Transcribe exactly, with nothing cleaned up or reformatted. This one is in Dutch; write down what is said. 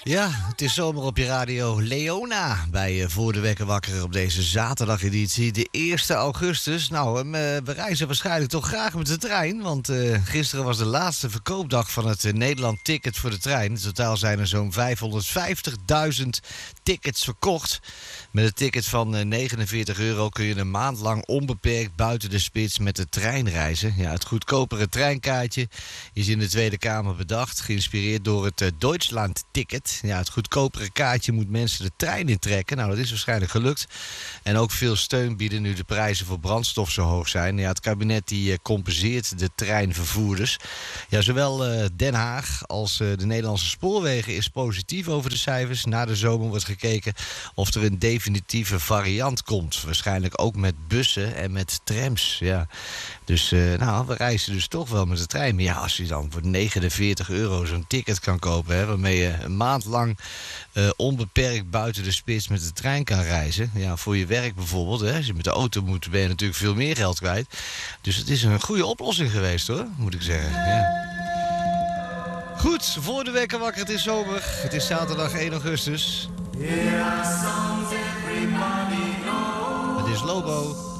Ja, het is zomer op je radio Leona bij uh, Voor de Wekker Wakker op deze zaterdageditie, de eerste augustus. Nou, um, uh, we reizen waarschijnlijk toch graag met de trein, want uh, gisteren was de laatste verkoopdag van het uh, Nederland Ticket voor de trein. In totaal zijn er zo'n vijfhonderdvijftigduizend tickets verkocht. Met een ticket van uh, negenenveertig euro kun je een maand lang onbeperkt buiten de spits met de trein reizen. Ja, het goedkopere treinkaartje is in de Tweede Kamer bedacht, geïnspireerd door het uh, Deutschland-ticket. Ja, het goedkopere kaartje moet mensen de trein intrekken. Nou, dat is waarschijnlijk gelukt. En ook veel steun bieden nu de prijzen voor brandstof zo hoog zijn. Ja, het kabinet die uh, compenseert de treinvervoerders. Ja, zowel uh, Den Haag als uh, de Nederlandse spoorwegen is positief over de cijfers. Na de zomer wordt gekeken of er een definitieve variant komt. Waarschijnlijk ook met bussen en met trams. Ja. Dus uh, nou, we reizen dus toch wel met de trein. Maar ja, als je dan voor negenenveertig euro zo'n ticket kan kopen, hè, waarmee je een maand lang uh, onbeperkt buiten de spits met de trein kan reizen. Ja, voor je werk bijvoorbeeld. Hè. Als je met de auto moet, ben je natuurlijk veel meer geld kwijt. Dus het is een goede oplossing geweest, hoor, moet ik zeggen. Ja. Goed, voor de wekker wakker, het is zomer. Het is zaterdag één augustus. Het is Lobo.